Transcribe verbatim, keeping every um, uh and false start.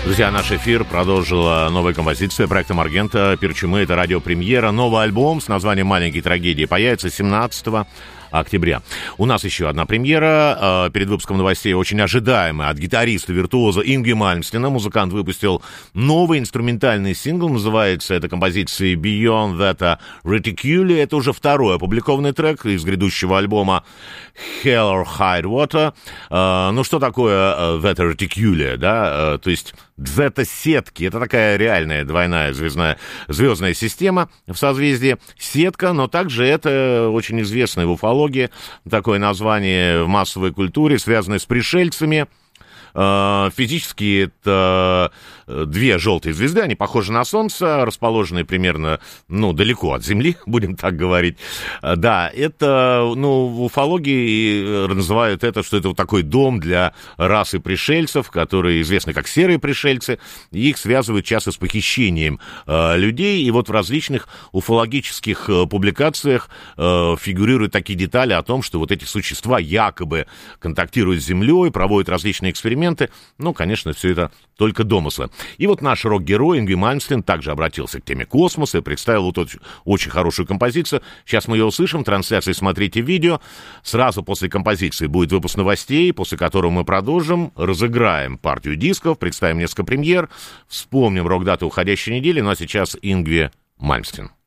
Друзья, наш эфир продолжила новая композиция проекта Маргента «Перчумы». Это радиопремьера. Новый альбом с названием «Маленькие трагедии» появится семнадцатого октября. У нас еще одна премьера. Э, перед выпуском новостей очень ожидаемая от гитариста-виртуоза Ингви Мальмстена. Музыкант выпустил новый инструментальный сингл. Называется эта композиция «Beyond That Reticule». Это уже второй опубликованный трек из грядущего альбома «Hell or High Water». Э, ну, что такое That Reticule, да? Э, то есть дзета-сетки. Это такая реальная двойная звездная, звездная система в созвездии. Сетка, но также это очень известная в уфологии, такое название в массовой культуре, связанное с пришельцами. Физически это две желтые звезды, они похожи на Солнце, расположенные примерно, ну, далеко от Земли, будем так говорить. Да, это, ну, в уфологии называют это, что это вот такой дом для расы пришельцев, которые известны как серые пришельцы. Их связывают часто с похищением э, людей, и вот в различных уфологических э, публикациях э, фигурируют такие детали о том, что вот эти существа якобы контактируют с Землей, проводят различные эксперименты. Ну, конечно, все это только домыслы. И вот наш рок-герой Ингви Мальмстен также обратился к теме космоса и представил вот очень, очень хорошую композицию. Сейчас мы ее услышим. Трансляции смотрите видео. Сразу после композиции будет выпуск новостей, после которого мы продолжим, разыграем партию дисков, представим несколько премьер, вспомним рок-даты уходящей недели. Ну а сейчас Ингви Мальмстен.